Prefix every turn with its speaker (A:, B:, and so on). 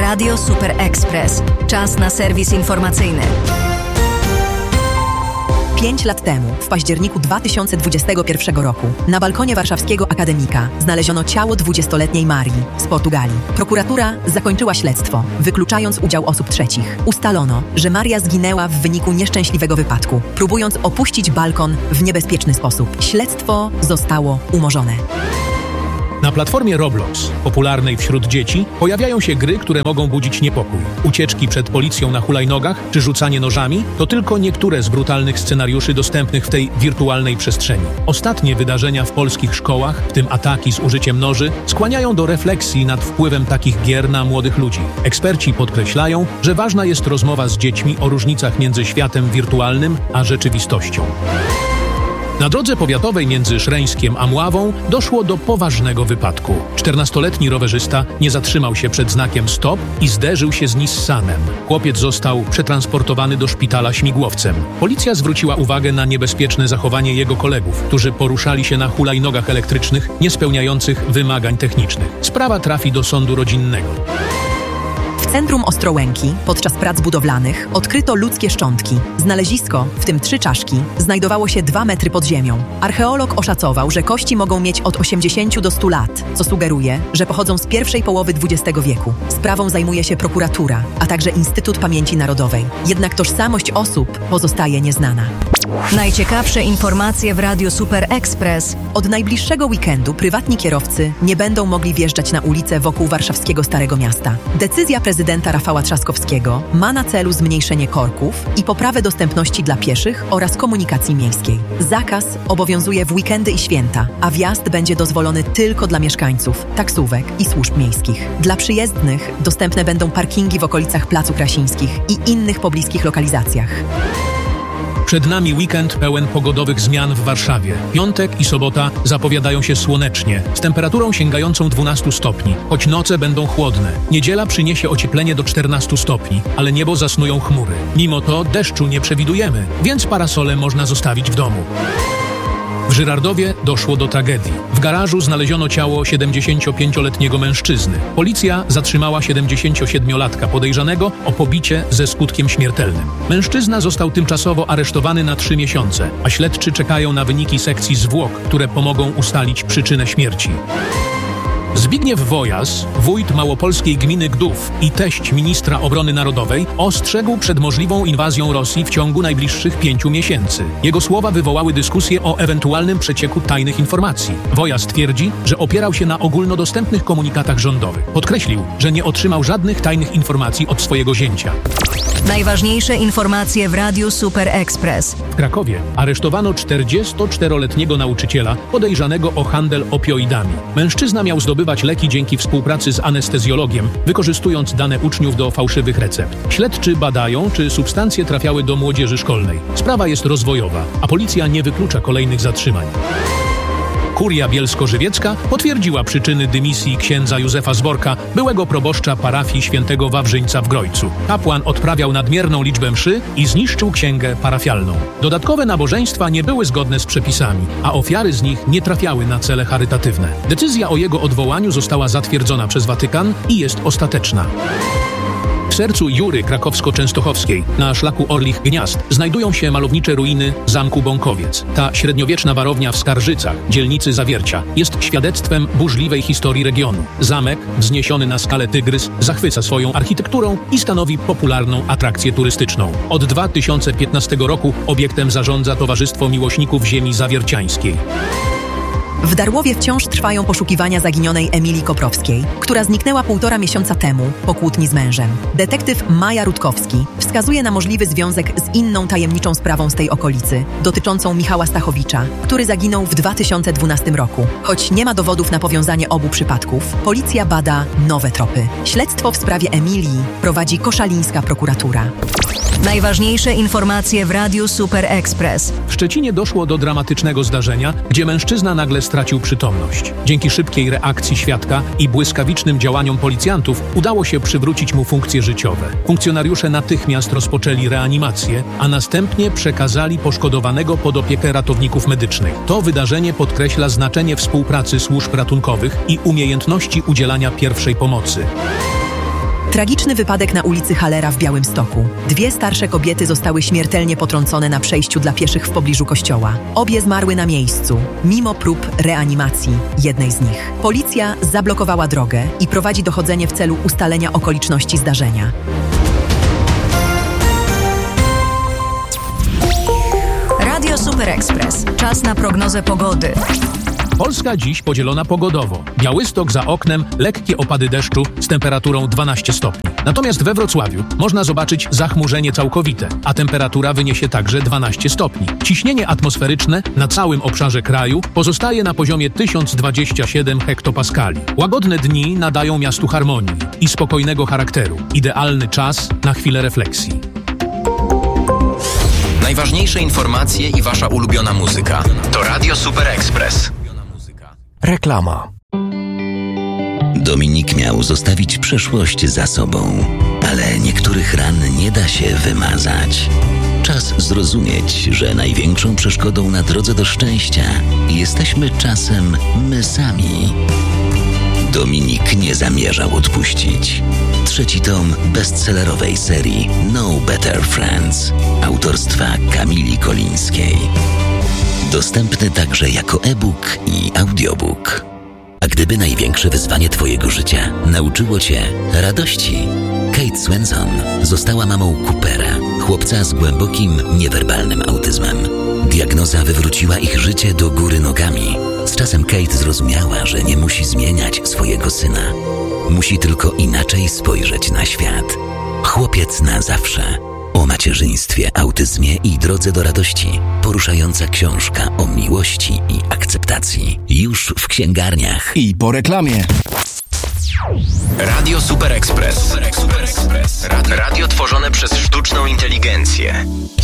A: Radio Super Express. Czas na serwis informacyjny.
B: 5 lat temu, w październiku 2021 roku, na balkonie warszawskiego akademika znaleziono ciało 20-letniej Marii z Portugalii. Prokuratura zakończyła śledztwo, wykluczając udział osób trzecich. Ustalono, że Maria zginęła w wyniku nieszczęśliwego wypadku, próbując opuścić balkon w niebezpieczny sposób. Śledztwo zostało umorzone.
C: Na platformie Roblox, popularnej wśród dzieci, pojawiają się gry, które mogą budzić niepokój. Ucieczki przed policją na hulajnogach czy rzucanie nożami to tylko niektóre z brutalnych scenariuszy dostępnych w tej wirtualnej przestrzeni. Ostatnie wydarzenia w polskich szkołach, w tym ataki z użyciem noży, skłaniają do refleksji nad wpływem takich gier na młodych ludzi. Eksperci podkreślają, że ważna jest rozmowa z dziećmi o różnicach między światem wirtualnym a rzeczywistością. Na drodze powiatowej między Szreńskiem a Mławą doszło do poważnego wypadku. 14-letni rowerzysta nie zatrzymał się przed znakiem stop i zderzył się z Nissanem. Chłopiec został przetransportowany do szpitala śmigłowcem. Policja zwróciła uwagę na niebezpieczne zachowanie jego kolegów, którzy poruszali się na hulajnogach elektrycznych niespełniających wymagań technicznych. Sprawa trafi do sądu rodzinnego.
B: W centrum Ostrołęki, podczas prac budowlanych, odkryto ludzkie szczątki. Znalezisko, w tym 3 czaszki, znajdowało się 2 metry pod ziemią. Archeolog oszacował, że kości mogą mieć od 80 do 100 lat, co sugeruje, że pochodzą z pierwszej połowy XX wieku. Sprawą zajmuje się prokuratura, a także Instytut Pamięci Narodowej. Jednak tożsamość osób pozostaje nieznana.
A: Najciekawsze informacje w Radiu Super Express.
B: Od najbliższego weekendu prywatni kierowcy nie będą mogli wjeżdżać na ulice wokół warszawskiego Starego Miasta. Decyzja prezydenta Rafała Trzaskowskiego ma na celu zmniejszenie korków i poprawę dostępności dla pieszych oraz komunikacji miejskiej. Zakaz obowiązuje w weekendy i święta, a wjazd będzie dozwolony tylko dla mieszkańców, taksówek i służb miejskich. Dla przyjezdnych dostępne będą parkingi w okolicach Placu Krasińskich i innych pobliskich lokalizacjach.
C: Przed nami weekend pełen pogodowych zmian w Warszawie. Piątek i sobota zapowiadają się słonecznie, z temperaturą sięgającą 12 stopni, choć noce będą chłodne. Niedziela przyniesie ocieplenie do 14 stopni, ale niebo zasnują chmury. Mimo to deszczu nie przewidujemy, więc parasole można zostawić w domu. W Żyrardowie doszło do tragedii. W garażu znaleziono ciało 75-letniego mężczyzny. Policja zatrzymała 77-latka podejrzanego o pobicie ze skutkiem śmiertelnym. Mężczyzna został tymczasowo aresztowany na 3 miesiące, a śledczy czekają na wyniki sekcji zwłok, które pomogą ustalić przyczynę śmierci. Zbigniew Wojas, wójt małopolskiej gminy Gdów i teść ministra obrony narodowej, ostrzegł przed możliwą inwazją Rosji w ciągu najbliższych 5 miesięcy. Jego słowa wywołały dyskusję o ewentualnym przecieku tajnych informacji. Wojas twierdzi, że opierał się na ogólnodostępnych komunikatach rządowych. Podkreślił, że nie otrzymał żadnych tajnych informacji od swojego zięcia.
A: Najważniejsze informacje w Radiu Super Express.
C: W Krakowie aresztowano 44-letniego nauczyciela podejrzanego o handel opioidami. Mężczyzna miał zdobywać leki dzięki współpracy z anestezjologiem, wykorzystując dane uczniów do fałszywych recept. Śledczy badają, czy substancje trafiały do młodzieży szkolnej. Sprawa jest rozwojowa, a policja nie wyklucza kolejnych zatrzymań. Kuria Bielsko-Żywiecka potwierdziła przyczyny dymisji księdza Józefa Zborka, byłego proboszcza parafii świętego Wawrzyńca w Grojcu. Kapłan odprawiał nadmierną liczbę mszy i zniszczył księgę parafialną. Dodatkowe nabożeństwa nie były zgodne z przepisami, a ofiary z nich nie trafiały na cele charytatywne. Decyzja o jego odwołaniu została zatwierdzona przez Watykan i jest ostateczna. W sercu Jury krakowsko-częstochowskiej, na szlaku Orlich Gniazd, znajdują się malownicze ruiny zamku Bąkowiec. Ta średniowieczna warownia w Skarżycach, dzielnicy Zawiercia, jest świadectwem burzliwej historii regionu. Zamek, wzniesiony na skalę Tygrys, zachwyca swoją architekturą i stanowi popularną atrakcję turystyczną. Od 2015 roku obiektem zarządza Towarzystwo Miłośników Ziemi Zawierciańskiej.
B: W Darłowie wciąż trwają poszukiwania zaginionej Emilii Koprowskiej, która zniknęła 1,5 miesiąca temu po kłótni z mężem. Detektyw Maja Rutkowski wskazuje na możliwy związek z inną tajemniczą sprawą z tej okolicy, dotyczącą Michała Stachowicza, który zaginął w 2012 roku. Choć nie ma dowodów na powiązanie obu przypadków, policja bada nowe tropy. Śledztwo w sprawie Emilii prowadzi koszalińska prokuratura.
A: Najważniejsze informacje w Radiu Super Express.
C: W Szczecinie doszło do dramatycznego zdarzenia, gdzie mężczyzna nagle stracił przytomność. Dzięki szybkiej reakcji świadka i błyskawicznym działaniom policjantów udało się przywrócić mu funkcje życiowe. Funkcjonariusze natychmiast rozpoczęli reanimację, a następnie przekazali poszkodowanego pod opiekę ratowników medycznych. To wydarzenie podkreśla znaczenie współpracy służb ratunkowych i umiejętności udzielania pierwszej pomocy.
B: Tragiczny wypadek na ulicy Hallera w Białymstoku. 2 starsze kobiety zostały śmiertelnie potrącone na przejściu dla pieszych w pobliżu kościoła. Obie zmarły na miejscu, mimo prób reanimacji jednej z nich. Policja zablokowała drogę i prowadzi dochodzenie w celu ustalenia okoliczności zdarzenia.
A: Radio Super Express. Czas na prognozę pogody.
C: Polska dziś podzielona pogodowo. Białystok za oknem, lekkie opady deszczu z temperaturą 12 stopni. Natomiast we Wrocławiu można zobaczyć zachmurzenie całkowite, a temperatura wyniesie także 12 stopni. Ciśnienie atmosferyczne na całym obszarze kraju pozostaje na poziomie 1027 hektopaskali. Łagodne dni nadają miastu harmonii i spokojnego charakteru. Idealny czas na chwilę refleksji.
D: Najważniejsze informacje i wasza ulubiona muzyka to Radio Super Express.
E: Reklama.
F: Dominik miał zostawić przeszłość za sobą, ale niektórych ran nie da się wymazać. Czas zrozumieć, że największą przeszkodą na drodze do szczęścia jesteśmy czasem my sami. Dominik nie zamierzał odpuścić. 3. tom bestsellerowej serii No Better Friends autorstwa Kamili Kolińskiej. Dostępny także jako e-book i audiobook. A gdyby największe wyzwanie twojego życia nauczyło cię radości? Kate Swenson została mamą Coopera, chłopca z głębokim, niewerbalnym autyzmem. Diagnoza wywróciła ich życie do góry nogami. Z czasem Kate zrozumiała, że nie musi zmieniać swojego syna. Musi tylko inaczej spojrzeć na świat. Chłopiec na zawsze. O macierzyństwie, autyzmie i drodze do radości. Poruszająca książka o miłości i akceptacji. Już w księgarniach.
E: I po reklamie.
D: Radio Super Express. Radio tworzone przez sztuczną inteligencję.